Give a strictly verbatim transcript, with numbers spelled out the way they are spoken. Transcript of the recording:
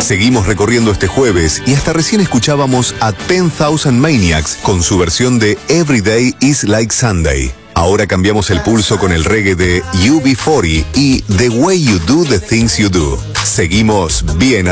Seguimos recorriendo este jueves y hasta recién escuchábamos a ten thousand Maniacs con su versión de Every Day is Like Sunday. Ahora cambiamos el pulso con el reggae de U B cuarenta y The Way You Do the Things You Do. Seguimos bien